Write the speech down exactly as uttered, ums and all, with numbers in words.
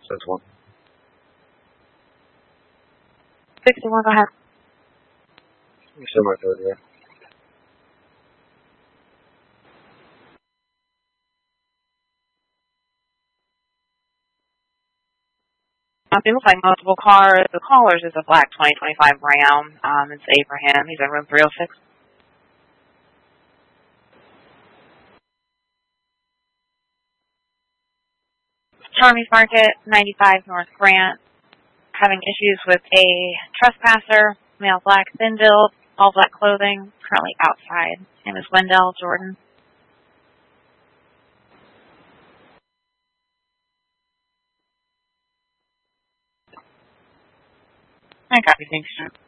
Says one. sixty-one, go ahead. You said my third, yeah. It looks like multiple cars. The caller's is a black twenty twenty-five Ram. Um, it's Abraham. He's in room three oh six. Charmy's Market, ninety-five North Grant. Having issues with a trespasser, male black, thin build, all black clothing, currently outside. His name is Wendell Jordan. I copy, thanks.